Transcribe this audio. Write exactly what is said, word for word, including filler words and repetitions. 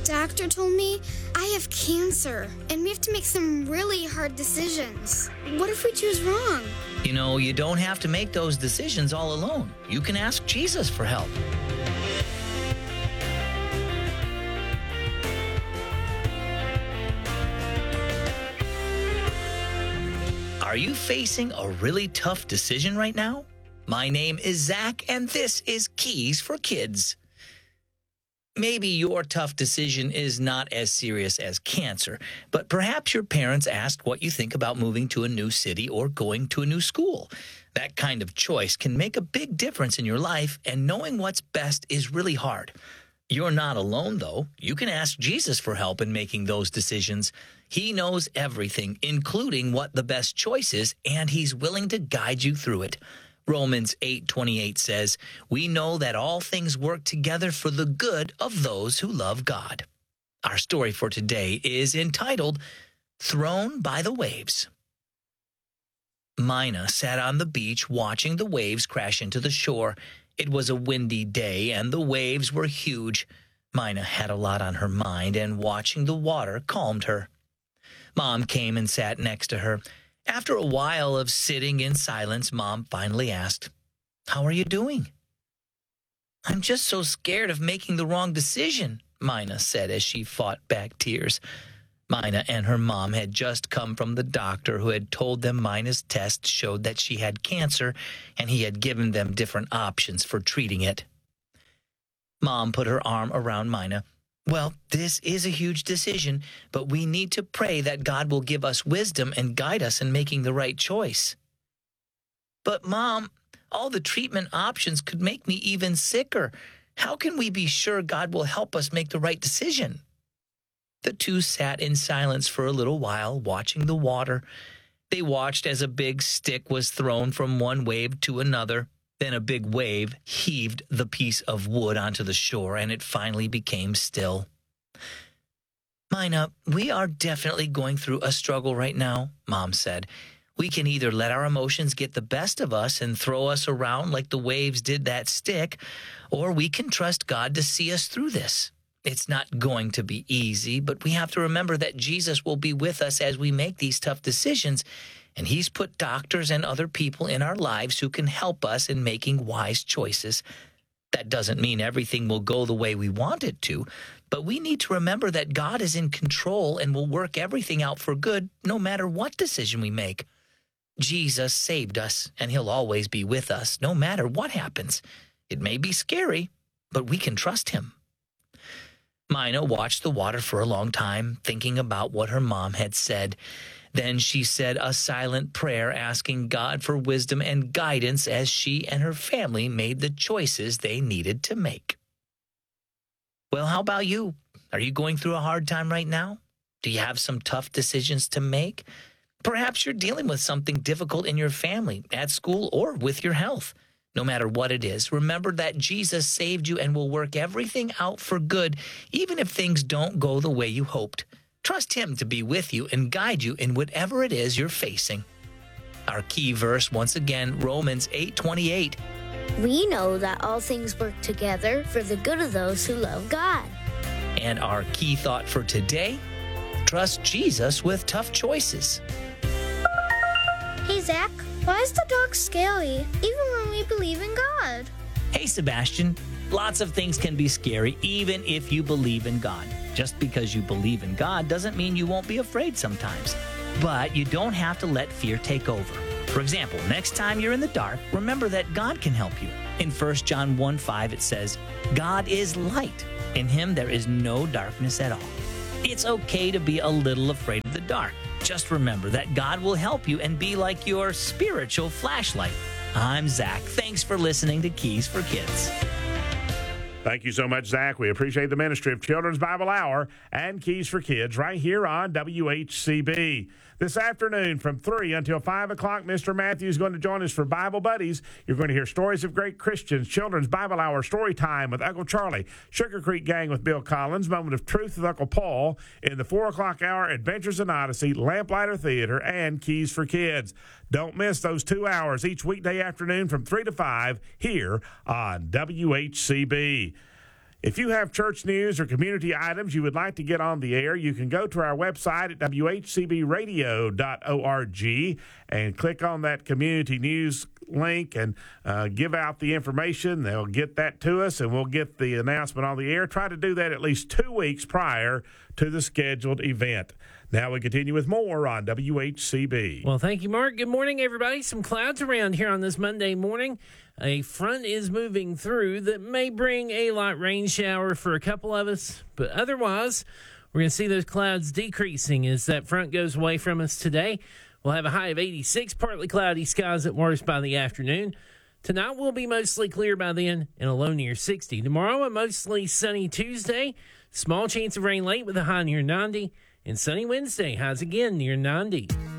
doctor told me I have cancer, and we have to make some really hard decisions. What if we choose wrong? You know, you don't have to make those decisions all alone. You can ask Jesus for help. Are you facing a really tough decision right now? My name is Zach, and this is Keys for Kids. Maybe your tough decision is not as serious as cancer, but perhaps your parents asked what you think about moving to a new city or going to a new school. That kind of choice can make a big difference in your life, and knowing what's best is really hard. You're not alone, though. You can ask Jesus for help in making those decisions. He knows everything, including what the best choice is, and he's willing to guide you through it. Romans eight twenty-eight says, "We know that all things work together for the good of those who love God." Our story for today is entitled, Thrown by the Waves. Mina sat on the beach watching the waves crash into the shore. It was a windy day, and the waves were huge. Mina had a lot on her mind, and watching the water calmed her. Mom came and sat next to her. After a while of sitting in silence, Mom finally asked, "How are you doing?" "I'm just so scared of making the wrong decision," Mina said as she fought back tears. Mina and her mom had just come from the doctor who had told them Mina's test showed that she had cancer, and he had given them different options for treating it. Mom put her arm around Mina. "Well, this is a huge decision, but we need to pray that God will give us wisdom and guide us in making the right choice." "But, Mom, all the treatment options could make me even sicker. How can we be sure God will help us make the right decision?" The two sat in silence for a little while, watching the water. They watched as a big stick was thrown from one wave to another. Then a big wave heaved the piece of wood onto the shore, and it finally became still. "Mina, we are definitely going through a struggle right now," Mom said. "We can either let our emotions get the best of us and throw us around like the waves did that stick, or we can trust God to see us through this. It's not going to be easy, but we have to remember that Jesus will be with us as we make these tough decisions, and he's put doctors and other people in our lives who can help us in making wise choices. That doesn't mean everything will go the way we want it to, but we need to remember that God is in control and will work everything out for good no matter what decision we make. Jesus saved us, and he'll always be with us no matter what happens. It may be scary, but we can trust him." Mina watched the water for a long time, thinking about what her mom had said. Then she said a silent prayer asking God for wisdom and guidance as she and her family made the choices they needed to make. Well, how about you? Are you going through a hard time right now? Do you have some tough decisions to make? Perhaps you're dealing with something difficult in your family, at school, or with your health. No matter what it is, remember that Jesus saved you and will work everything out for good, even if things don't go the way you hoped. Trust him to be with you and guide you in whatever it is you're facing. Our key verse, once again, Romans eight twenty-eight. We know that all things work together for the good of those who love God. And our key thought for today, trust Jesus with tough choices. Hey, Zach, why is the dog scary, even when we believe in God? Hey, Sebastian, lots of things can be scary even if you believe in God. Just because you believe in God doesn't mean you won't be afraid sometimes. But you don't have to let fear take over. For example, next time you're in the dark, remember that God can help you. In First John one five, it says, "God is light. In him there is no darkness at all." It's okay to be a little afraid of the dark. Just remember that God will help you and be like your spiritual flashlight. I'm Zach. Thanks for listening to Keys for Kids. Thank you so much, Zach. We appreciate the ministry of Children's Bible Hour and Keys for Kids right here on W H C B. This afternoon from three until five o'clock, Mister Matthew is going to join us for Bible Buddies. You're going to hear stories of great Christians, Children's Bible Hour, Story Time with Uncle Charlie, Sugar Creek Gang with Bill Collins, Moment of Truth with Uncle Paul, in the four o'clock hour, Adventures in Odyssey, Lamplighter Theater, and Keys for Kids. Don't miss those two hours each weekday afternoon from three to five here on W H C B. If you have church news or community items you would like to get on the air, you can go to our website at w h c b radio dot org and click on that community news link and uh, give out the information. They'll get that to us, and we'll get the announcement on the air. Try to do that at least two weeks prior to the scheduled event. Now we continue with more on W H C B. Well, thank you, Mark. Good morning, everybody. Some clouds around here on this Monday morning. A front is moving through that may bring a light rain shower for a couple of us, but otherwise, we're going to see those clouds decreasing as that front goes away from us today. We'll have a high of eighty-six, partly cloudy skies at worst by the afternoon. Tonight will be mostly clear by then and a low near sixty. Tomorrow, a mostly sunny Tuesday. Small chance of rain late with a high near ninety. And sunny Wednesday, highs again near ninety.